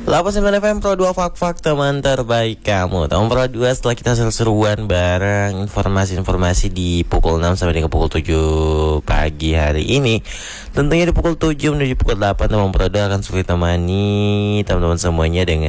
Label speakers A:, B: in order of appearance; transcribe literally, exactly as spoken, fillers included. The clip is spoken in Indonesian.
A: delapan puluh sembilan F M Pro dua Fak-Fak, teman terbaik kamu. Teman Pro dua, setelah kita seru-seruan bareng informasi-informasi di pukul enam sampai dengan pukul tujuh pagi hari ini. Tentunya di pukul tujuh menuju pukul delapan, teman Pro dua akan sulit temani teman-teman semuanya dengan